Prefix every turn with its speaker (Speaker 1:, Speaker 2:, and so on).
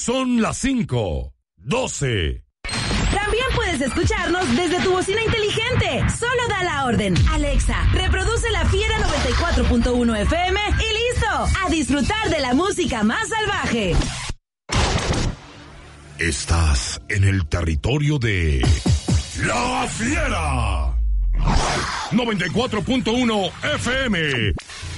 Speaker 1: Son las 5:12.
Speaker 2: También puedes escucharnos desde tu bocina inteligente. Solo da la orden. Alexa, reproduce La Fiera 94.1 FM y listo. A disfrutar de la música más salvaje.
Speaker 1: Estás en el territorio de La Fiera 94.1 FM.